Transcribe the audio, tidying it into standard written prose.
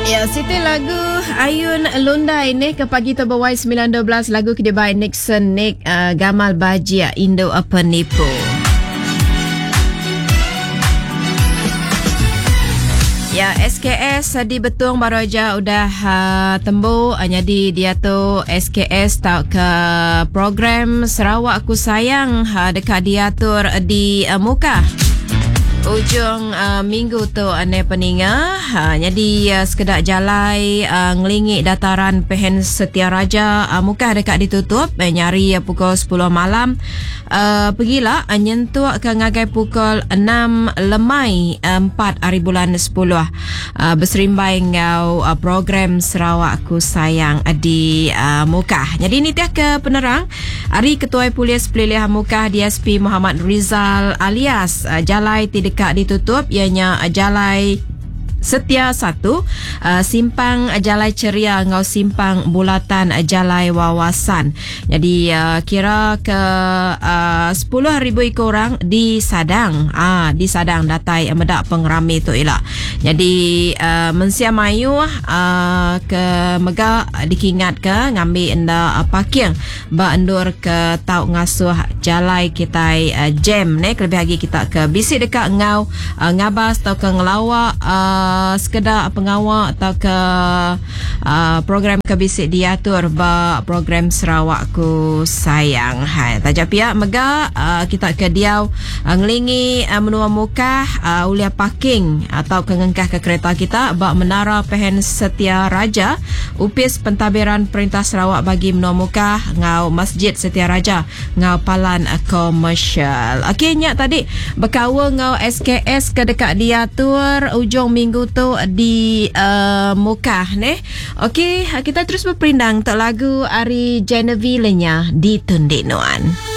Ya, situ lagu Ayun Lundai ni ke pagi terbawai 9.12 lagu kedai Nixon Nick Gamal Bajia Indo Penipu. Ya, SKS di Betung baru aja udah tembus. Jadi dia tu SKS tau ke program Sarawak Aku Sayang dekat diatur di Muka. Ujung minggu tu ane peninga jadi sekedar jalai ngelingik dataran Pehen Setiaraja Muka dekat ditutup nyari pukul 10 malam pergilah nyentuh ke ngagai pukul 6 lemai 4 hari bulan 10 berserimbai ngau program Sarawak Aku Sayang di Muka. Jadi ini tiap ke penerang Hari Ketua Polis Pelilihan Muka DSP Muhammad Rizal alias jalai tidak dekat ditutup ianya Jalai Setia 1 Simpang Jalai Ceria ngau Simpang Bulatan Jalai Wawasan. Jadi kira ke 10,000 orang di Sadang di Sadang datai medak pengerami tu ilah. Jadi mensia mayu ke mega dikingat ke ngambil enda parking ba endur ke tau ngasuh jalai kita jam ni lebih lagi kita ke bisik dekat ngau ngabas atau ke ngelawak sekedar pengawal atau ke program kebisik diatur ba program Sarawak Aku Sayang. Tajak pihak mega kita ke diau ngelingi menua muka ulia parking atau kengengkah ke kereta kita ba menara Pehen Setiaraja upis pentadbiran Perintah Sarawak bagi menua muka ngau Masjid Setiaraja ngau palan komersial. Okey nyak tadi berkawa ngau SKS ke dekat diatur ujung minggu tu di Muka ni. Okey, kita terus berperindang untuk lagu Ari Genevieve di Tundik Nuan.